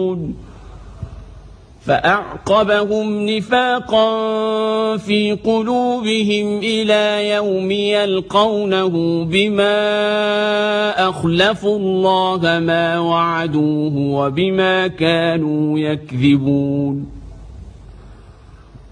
يكذبون فأعقبهم نفاقا في قلوبهم إلى يوم يلقونه بما أخلفوا الله ما وعدوه وبما كانوا يكذبون